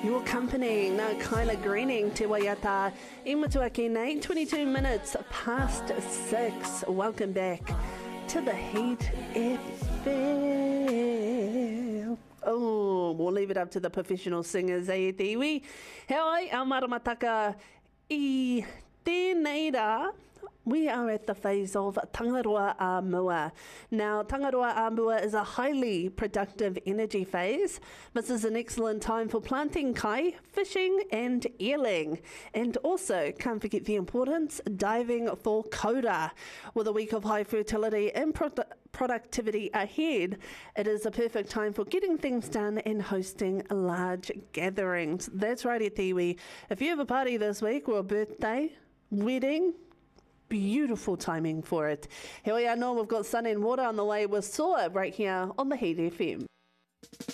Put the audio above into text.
Your company, Ngā Kaila Greening, Te Waiata, Imatua nei, 22 minutes past 6. Welcome back to the Heat FM. Oh, we'll leave it up to the professional singers, e te iwi. Heoi, au maramataka I tēnei rā. We are at the phase of Tangaroa a Mua. Now, Tangaroa a Mua is a highly productive energy phase. This is an excellent time for planting kai, fishing and eeling. And also, can't forget the importance, diving for koura. With a week of high fertility and productivity ahead, it is a perfect time for getting things done and hosting large gatherings. That's right, e te iwi. If you have a party this week or a birthday, wedding, beautiful timing for it. Here we are now, we've got sun and water on the way with Soar right here on the Heat FM.